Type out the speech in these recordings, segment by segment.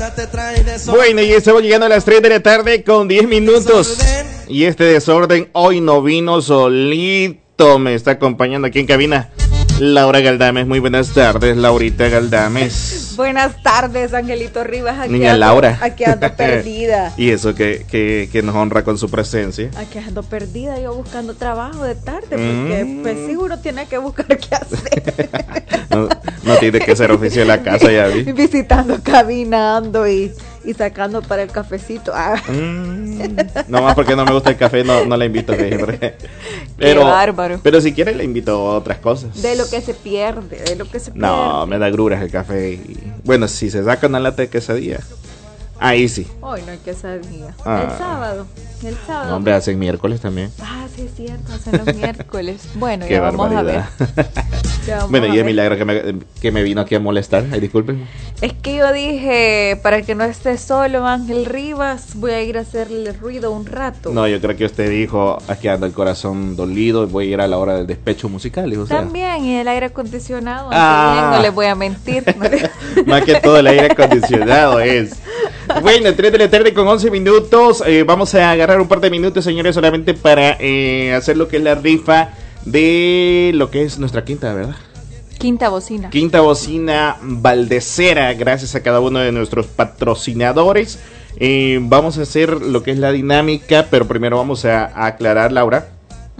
Bueno, y estamos llegando a las 3 de la tarde con 10 minutos. Y este desorden hoy no vino solito. Me está acompañando aquí en cabina Laura Galdames. Muy buenas tardes, Laurita Galdames. Buenas tardes, Angelito Rivas. Aquí Niña ando, Laura. Aquí ando perdida. Y eso que nos honra con su presencia. Aquí ando perdida, yo buscando trabajo de tarde, porque pues sí, uno tiene que buscar qué hacer. No tiene que ser oficio de la casa, ya vi. Visitando cabina ando y sacando para el cafecito. No más porque no me gusta el café, no la invito. Pero, qué bárbaro. Pero si quiere le invito a otras cosas. De lo que se pierde, No, me da gruras el café. Bueno, si se saca una lata de quesadilla, ahí sí. Hoy no hay quesadilla. Ah. El sábado. No, hombre, hacen miércoles también. Sí es cierto, hacen los miércoles. Bueno, qué ya vamos a ver. Bueno, y es milagro que me vino aquí a molestar. Ay, disculpen. Es que yo dije, para que no esté solo Ángel Rivas, voy a ir a hacerle ruido un rato. No, yo creo que usted dijo, aquí anda el corazón dolido y voy a ir a la hora del despecho musical. Dijo, también, y el aire acondicionado, bien, no les voy a mentir. Más que todo el aire acondicionado es. Bueno, 3 de la tarde con 11 minutos. Vamos a agarrar un par de minutos, señores, solamente para hacer lo que es la rifa de lo que es nuestra quinta, ¿verdad? Quinta bocina. Quinta bocina Valdecera, gracias a cada uno de nuestros patrocinadores. Vamos a hacer lo que es la dinámica, pero primero vamos a aclarar, Laura,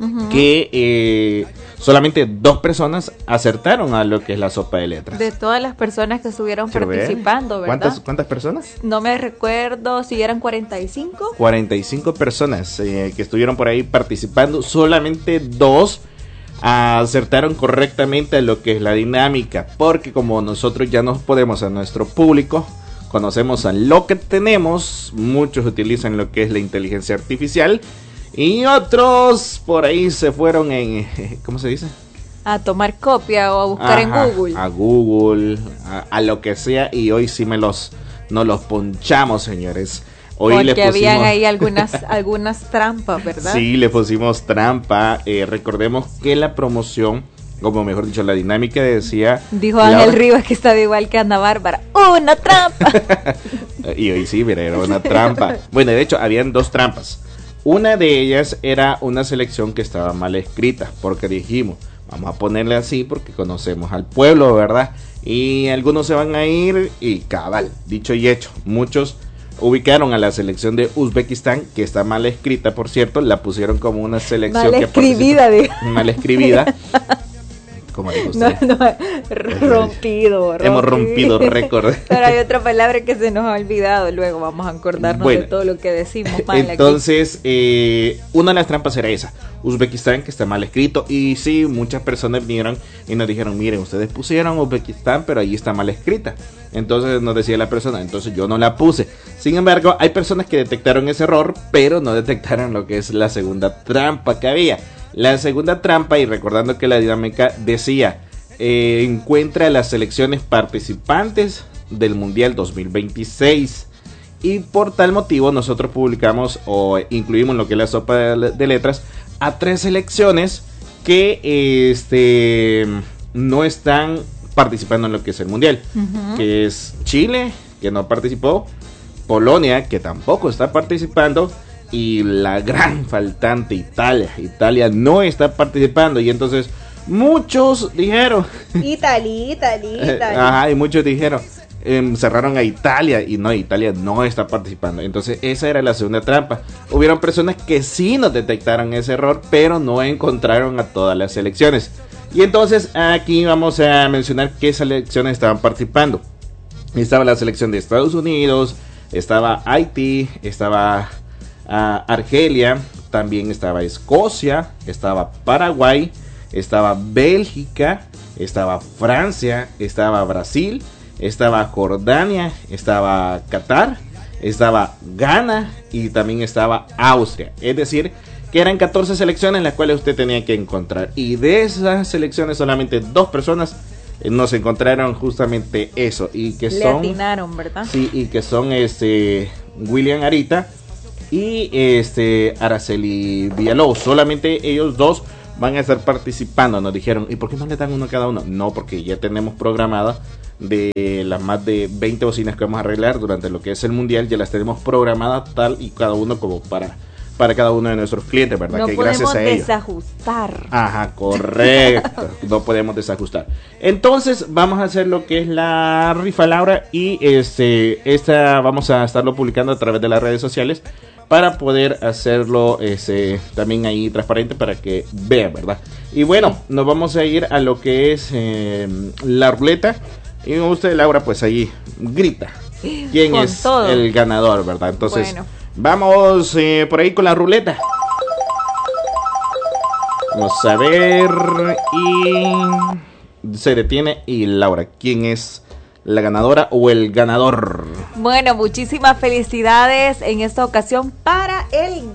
que solamente 2 personas acertaron a lo que es la sopa de letras. De todas las personas que estuvieron participando, ¿verdad? ¿Cuántas personas? No me recuerdo si eran 45. 45 personas que estuvieron por ahí participando, solamente 2 acertaron correctamente a lo que es la dinámica, porque como nosotros ya nos podemos a nuestro público, conocemos a lo que tenemos, muchos utilizan lo que es la inteligencia artificial y otros por ahí se fueron en, ¿cómo se dice? A tomar copia o a buscar en Google. A Google, a lo que sea, y hoy sí nos los ponchamos, señores. Hoy porque habían ahí algunas trampas, ¿verdad? Sí, le pusimos trampa. Recordemos que la promoción, como mejor dicho, la dinámica decía... Dijo Ángel Rivas que estaba igual que Ana Bárbara. ¡Una trampa! Y hoy sí, mira, era una trampa. Bueno, de hecho, habían 2 trampas. Una de ellas era una selección que estaba mal escrita, porque dijimos, vamos a ponerle así porque conocemos al pueblo, ¿verdad? Y algunos se van a ir y cabal, dicho y hecho, muchos ubicaron a la selección de Uzbekistán, que está mal escrita, por cierto, la pusieron como una selección mal escribida. Como dijo usted. Rompido. Hemos rompido récord. Pero hay otra palabra que se nos ha olvidado, luego vamos a acordarnos de todo lo que decimos mal. Entonces, una de las trampas era esa, Uzbekistán, que está mal escrito, y sí, muchas personas vinieron y nos dijeron, miren, ustedes pusieron Uzbekistán, pero ahí está mal escrita. Entonces nos decía la persona, entonces yo no la puse. Sin embargo, hay personas que detectaron ese error, pero no detectaron lo que es la segunda trampa que había. La segunda trampa, y recordando que la dinámica decía, encuentra las selecciones participantes del Mundial 2026. Y por tal motivo nosotros publicamos o incluimos lo que es la sopa de letras a 3 selecciones que no están participando en lo que es el Mundial. Que es Chile, que no participó, Polonia, que tampoco está participando, y la gran faltante Italia no está participando. Y entonces muchos dijeron Italia. Ajá, y muchos dijeron cerraron a Italia y no, Italia no está participando. Entonces esa era la segunda trampa. Hubieron personas que sí nos detectaron ese error, pero no encontraron a todas las selecciones. Y entonces aquí vamos a mencionar qué selecciones estaban participando. Estaba la selección de Estados Unidos, estaba Haití, estaba Argelia, también estaba Escocia, estaba Paraguay, estaba Bélgica, estaba Francia, estaba Brasil, estaba Jordania, estaba Qatar, estaba Ghana y también estaba Austria. Es decir, que eran 14 selecciones en las cuales usted tenía que encontrar, y de esas selecciones solamente 2 personas nos encontraron justamente eso, y que le son atinaron, ¿verdad? Sí, y que son William Arita y Araceli Villalobos. Solamente ellos 2 van a estar participando. Nos dijeron, ¿y por qué no le dan uno a cada uno? No, porque ya tenemos programadas de las más de 20 bocinas que vamos a arreglar durante lo que es el mundial. Ya las tenemos programadas tal y cada uno como para cada uno de nuestros clientes, ¿verdad? No que podemos gracias a ellos. desajustar. Ajá, correcto. No podemos desajustar. Entonces vamos a hacer lo que es la rifa, Laura, y esta vamos a estarlo publicando a través de las redes sociales para poder hacerlo también ahí transparente para que vean, ¿verdad? Y bueno, nos vamos a ir a lo que es la ruleta. Y usted, Laura, pues ahí grita quién Con es todo. el ganador, ¿verdad? Entonces, Bueno. vamos por ahí con la ruleta. Vamos a ver. Y se detiene. Y Laura, ¿quién es la ganadora o el ganador? Bueno, muchísimas felicidades en esta ocasión para el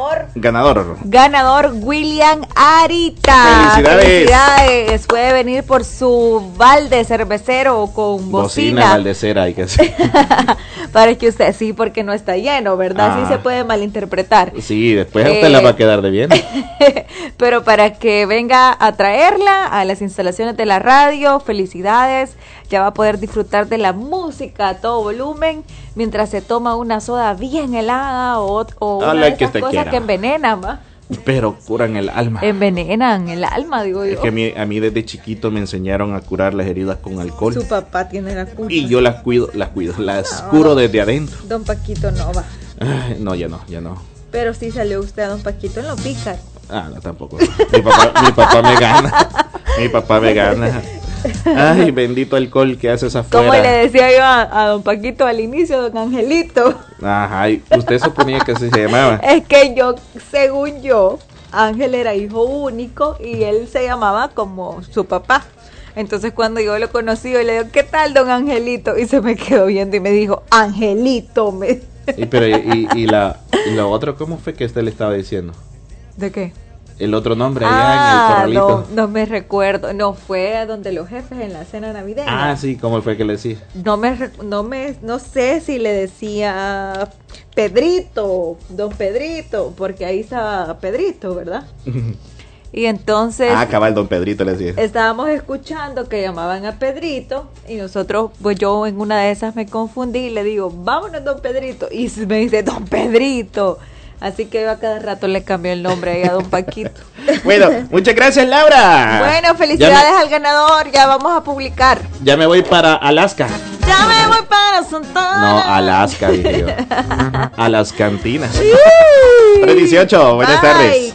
ganador William Arita. ¡Felicidades! Puede venir por su balde cervecero o con bocina. Baldecera, hay que hacer. Para que usted, sí, porque no está lleno, ¿verdad? Ah. Sí se puede malinterpretar. Sí, después a usted la va a quedar de bien. Pero para que venga a traerla a las instalaciones de la radio, felicidades. Ya va a poder disfrutar de la música a todo volumen mientras se toma una soda bien helada o una de esas cosas que envenenan, ¿va? Pero curan el alma. Envenenan el alma, digo yo. Es que a mí desde chiquito me enseñaron a curar las heridas con alcohol. Su papá tiene la culpa. Y yo las curo desde adentro. Don Paquito no va. Ay, no, ya no. Pero sí salió usted a Don Paquito en lo pícar. Ah, no, tampoco. Mi papá me gana. Mi papá me gana. Ay, bendito alcohol que haces afuera. Como le decía yo a Don Paquito al inicio, Don Angelito. Ajá, y usted suponía que así se llamaba. Es que según yo, Ángel era hijo único y él se llamaba como su papá. Entonces cuando yo lo conocí, yo le digo, ¿qué tal, Don Angelito? Y se me quedó viendo y me dijo, Angelito. Y lo otro, ¿cómo fue que usted le estaba diciendo? ¿De qué? El otro nombre allá en el corralito. No me recuerdo. No, fue a donde los jefes en la cena navideña. Ah, sí, ¿cómo fue que le decía? No sé si le decía Pedrito, Don Pedrito, porque ahí estaba Pedrito, ¿verdad? Y entonces... Ah, cabal, Don Pedrito le decía. Estábamos escuchando que llamaban a Pedrito y nosotros, pues yo en una de esas me confundí y le digo, vámonos, Don Pedrito. Y me dice, Don Pedrito. Así que yo a cada rato le cambió el nombre ahí a Don Paquito. Bueno, muchas gracias, Laura. Bueno, felicidades al ganador. Ya vamos a publicar. Ya me voy para Alaska. Ya me voy para Santana. No, Alaska, dije yo. A las cantinas. 3:18, buenas tardes.